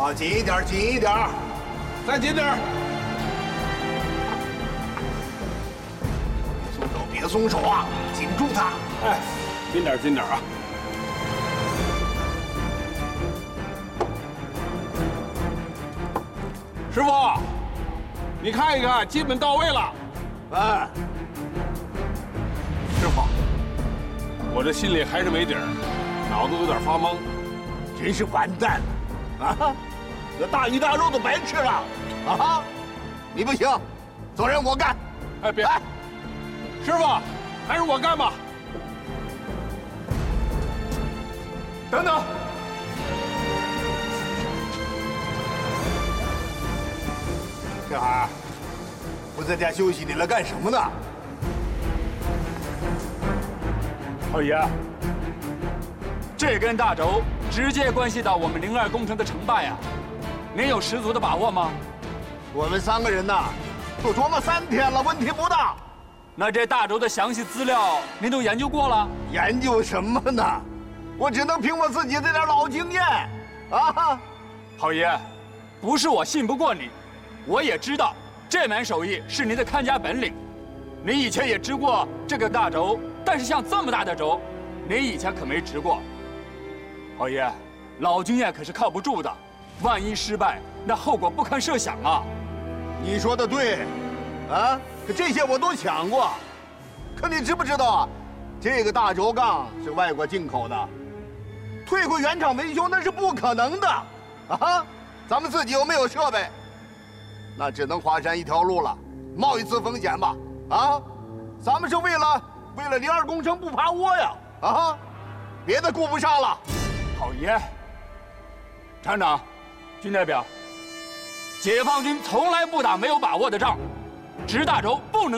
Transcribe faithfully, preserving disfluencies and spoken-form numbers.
啊，紧一点，紧一点， 再紧点。 松手，别松手啊，紧住它。 哎，紧点，紧点啊！师傅，你看一看，基本到位了。 哎， 师傅，我这心里还是没底儿，脑子有点发懵。 真是完蛋了啊！这大鱼大肉都白吃了啊！你不行，责任我干。 哎，别，师傅，还是我干吧。等等， 小孩，不在家休息，你来干什么呢？ 老爷，这根大轴直接关系到我们零二工程的成败呀，您有十足的把握吗？ 我们三个人呐，都琢磨三天了，问题不大。 那这大轴的详细资料您都研究过了？ 研究什么呢？我只能凭我自己这点老经验啊！ 老爷，不是我信不过你，我也知道这门手艺是您的看家本领。您以前也织过这个大轴，但是像这么大的轴，您以前可没织过。老爷，老经验可是靠不住的，万一失败，那后果不堪设想啊！ 你说的对，啊，可这些我都想过。可你知不知道啊？这个大轴杠是外国进口的，退回原厂维修那是不可能的啊！咱们自己又没有设备，那只能华山一条路了，冒一次风险吧。啊，咱们是为了为了零二工程不趴窝呀！啊，别的顾不上了。 老爷，厂长，军代表，解放军从来不打没有把握的仗，直大轴不能。